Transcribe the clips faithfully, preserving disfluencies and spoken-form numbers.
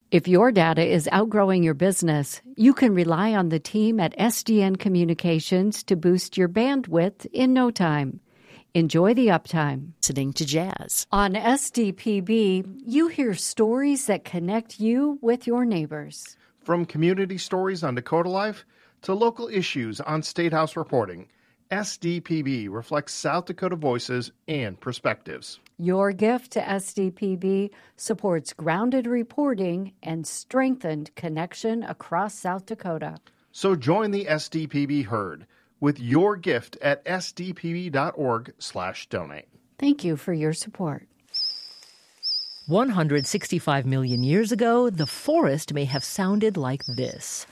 If your data is outgrowing your business, you can rely on the team at S D N Communications to boost your bandwidth in no time. Enjoy the uptime. Listening to jazz. On S D P B, you hear stories that connect you with your neighbors. From community stories on Dakota Life to local issues on State House reporting, S D P B reflects South Dakota voices and perspectives. Your gift to S D P B supports grounded reporting and strengthened connection across South Dakota. So join the S D P B herd with your gift at s d p b dot org slash donate. Thank you for your support. one hundred sixty-five million years ago, the forest may have sounded like this.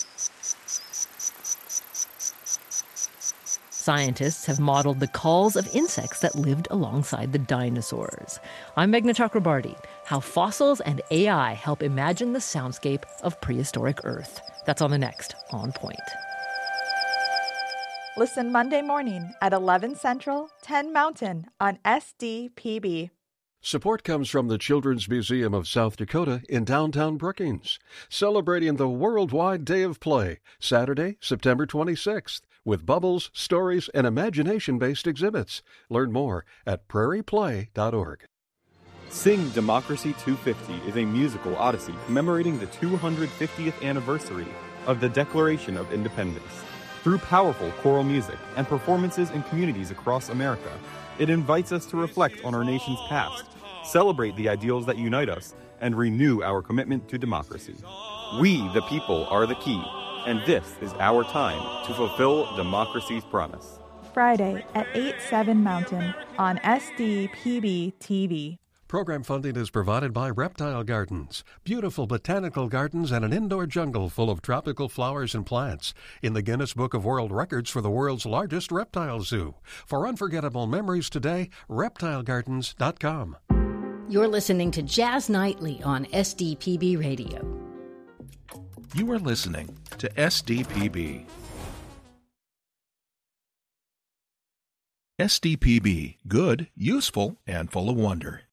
Scientists have modeled the calls of insects that lived alongside the dinosaurs. I'm Meghna Chakrabarty. How fossils and A I help imagine the soundscape of prehistoric Earth. That's on the next On Point. Listen Monday morning at eleven Central, ten Mountain on S D P B. Support comes from the Children's Museum of South Dakota in downtown Brookings, celebrating the Worldwide Day of Play, Saturday, September twenty-sixth, with bubbles, stories, and imagination-based exhibits. Learn more at prairie play dot org. Sing Democracy two fifty is a musical odyssey commemorating the two hundred fiftieth anniversary of the Declaration of Independence. Through powerful choral music and performances in communities across America, it invites us to reflect on our nation's past, celebrate the ideals that unite us, and renew our commitment to democracy. We, the people, are the key, and this is our time to fulfill democracy's promise. Friday at eight, seven Mountain on S D P B T V. Program funding is provided by Reptile Gardens, beautiful botanical gardens and an indoor jungle full of tropical flowers and plants. In the Guinness Book of World Records for the world's largest reptile zoo. For unforgettable memories today, reptile gardens dot com. You're listening to Jazz Nightly on S D P B Radio. You are listening to S D P B. S D P B, good, useful, and full of wonder.